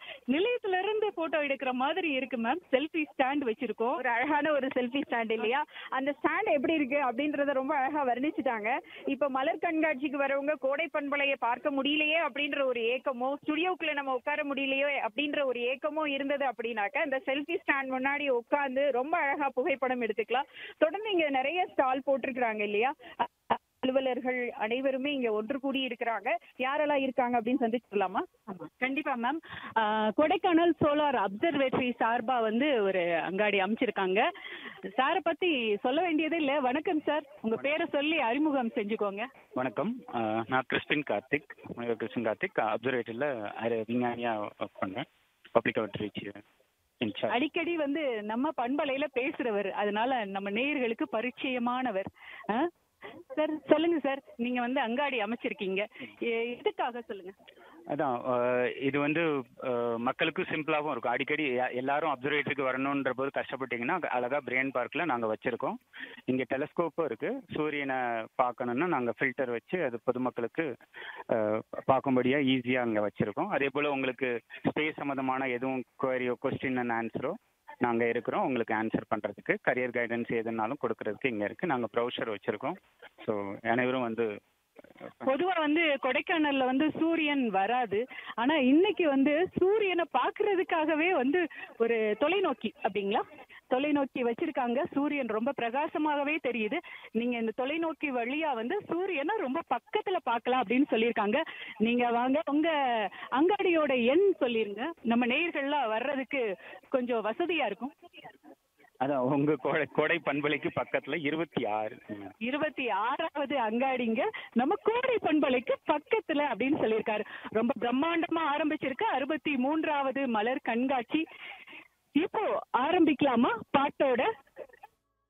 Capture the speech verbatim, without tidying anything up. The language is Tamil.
நிலையத்துல இருந்து போட்டோ எடுக்கிற மாதிரி இருக்கு மேம். செல்ஃபி ஸ்டாண்ட் வச்சிருக்கோம். ஒரு அழகான ஒரு செல்ஃபி ஸ்டாண்ட் இல்லையா? அந்த ஸ்டாண்ட் எப்படி இருக்கு அப்படின்றத ரொம்ப அழகா வர்ணிச்சுட்டாங்க. இப்ப மலர் கண்காட்சிக்கு வரவங்க கோடை பண்பலைய பார்க்க முடியலையே அப்படின்ற ஒரு ஏக்கமோ, ஸ்டுடியோக்குள்ள நம்ம உட்கார முடியலையோ அப்படின்ற ஒரு ஏக்கமோ இருந்தது அப்படின்னாக்க இந்த செல்ஃபி ஸ்டாண்ட் முன்னாடி உட்கார்ந்து ரொம்ப அழகா புகைப்படம் எடுத்துக்கலாம். தொடர்ந்து இங்க நிறைய ஸ்டால் போட்டிருக்கிறாங்க இல்லையா? அலுவலர்கள் அனைவருமே இங்க ஒன்று கூடி இருக்கிறாங்க. யாரெல்லாம் இருக்காங்க அப்படின்னு சந்திச்சுக்கலாமா? ஆமா, கண்டிப்பா மேம். ஆ, கொடைக்கானல் சோலார் அப்சர்வேட்டரி சார்பா வந்து ஒரு அங்காடி அமைச்சிருக்காங்க. சாரை பத்தி சொல்ல வேண்டியதே இல்ல. வணக்கம் சார், உங்க பேரை சொல்லி அறிமுகம் செஞ்சுக்கோங்க. வணக்கம். அஹ், நான் கிறிஸ்டின் கார்த்திக். முனைவர் கிறிஸ்டின் கார்த்திக் அப்சர்வேட்டரியில் விஞ்ஞானியா ஒர்க் பண்ணுறேன். Public outreach incharge. அடிக்கடி வந்து நம்ம பண்பலையில பேசுறவர், அதனால நம்ம நேயர்களுக்கு பரிச்சயமானவர். ஆ? சார் சொல்லுங்க சார், நீங்க வந்து அங்காடி அமைச்சிருக்கீங்க, எ- எதுக்காக சொல்லுங்க. அதான் அஹ், இது வந்து அஹ், மக்களுக்கு சிம்பிளாகவும் இருக்கும். அடிக்கடி எ- எல்லாரும் அப்சர்வேட்டரிக்கு வரணுன்ற போது கஷ்டப்பட்டீங்கன்னா அழகாக பிரெயின் பார்க்கில் நாங்கள் வச்சுருக்கோம். இங்கே டெலஸ்கோப்பும் இருக்குது. சூரியனை பார்க்கணுன்னா நாங்கள் ஃபில்டர் வச்சு அது பொதுமக்களுக்கு அஹ், பார்க்கும்படியாக ஈஸியாக அங்கே வச்சுருக்கோம். அதே போல் உங்களுக்கு ஸ்பேஸ் சம்மந்தமான எதுவும் குவரியோ கொஸ்டின் அண்ட் ஆன்சரோ நாங்கள் இருக்கிறோம் உங்களுக்கு ஆன்சர் பண்ணுறதுக்கு. கரியர் கைடன்ஸ் எதுனாலும் கொடுக்கறதுக்கு இங்கே இருக்குது. நாங்கள் ப்ரௌசர் வச்சுருக்கோம். ஸோ அனைவரும் வந்து பொதுவா வந்து கொடைக்கானல்ல வந்து சூரியன் வராது. ஆனா இன்னைக்கு வந்து சூரியனை பாக்குறதுக்காகவே வந்து ஒரு தொலைநோக்கி அப்படிங்களா, தொலைநோக்கி வச்சிருக்காங்க. சூரியன் ரொம்ப பிரகாசமாகவே தெரியுது. நீங்க இந்த தொலைநோக்கி வழியா வந்து சூரியனை ரொம்ப பக்கத்துல பார்க்கலாம் அப்படின்னு சொல்லியிருக்காங்க. நீங்க வாங்க, உங்க அங்காடியோட எண் சொல்லிருங்க, நம்ம நேயர்கள்லாம் வர்றதுக்கு கொஞ்சம் வசதியா இருக்கும். அதான் உங்கள் கோடை கோடை பண்பலைக்கு பக்கத்தில் இருபத்தி ஆறு. இருபத்தி ஆறாவது அங்காடிங்க நம்ம கோடை பண்பலைக்கு பக்கத்துல அப்படின்னு சொல்லியிருக்காரு. ரொம்ப பிரம்மாண்டமா ஆரம்பிச்சிருக்கு அறுபத்தி மூன்றாவது மலர் கண்காட்சி. இப்போ ஆரம்பிக்கலாமா பாட்டோட?